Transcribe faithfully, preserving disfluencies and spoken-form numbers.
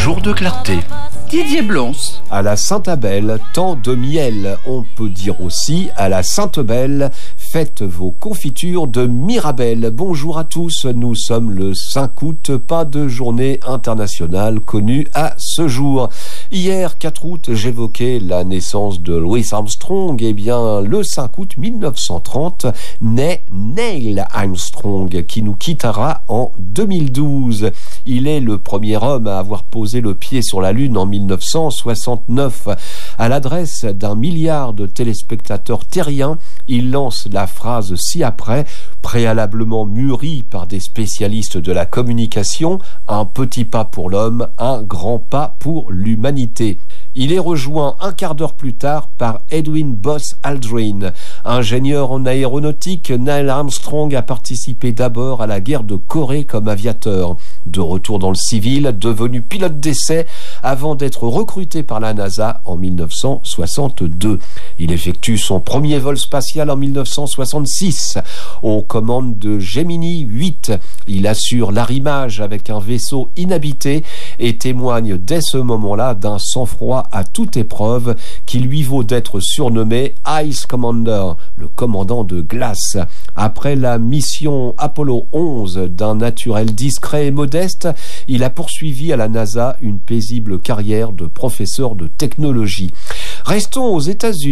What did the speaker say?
Jour de clarté. Didier Blons. À la Sainte-Abelle, temps de miel. On peut dire aussi à la Sainte-Belle, faites vos confitures de Mirabelle. Bonjour à tous, nous sommes le cinq août, pas de journée internationale connue à ce jour. Hier, quatre août, j'évoquais la naissance de Louis Armstrong. Eh bien, le cinq août mille neuf cent trente, naît Neil Armstrong, qui nous quittera en deux mille douze. Il est le premier homme à avoir posé le pied sur la Lune en mille neuf cent soixante-neuf. À l'adresse d'un milliard de téléspectateurs terriens, il lance la phrase ci-après, préalablement mûrie par des spécialistes de la communication: un petit pas pour l'homme, un grand pas pour l'humanité. Il est rejoint un quart d'heure plus tard par Edwin Buzz Aldrin. Ingénieur en aéronautique, Neil Armstrong a participé d'abord à la guerre de Corée comme aviateur. De retour dans le civil, devenu pilote d'essai avant d'être recruté par la NASA en mille neuf cent soixante-deux. Il effectue son premier vol spatial en mille neuf cent soixante-six aux commandes de Gemini huit. Il assure l'arrimage avec un vaisseau inhabité et témoigne dès ce moment-là d'un sang-froid à toute épreuve qui lui vaut d'être surnommé Ice Commander, le commandant de glace. Après la mission Apollo onze, d'un naturel discret et modeste, il a poursuivi à la NASA une paisible carrière de professeur de technologie. Restons aux États-Unis.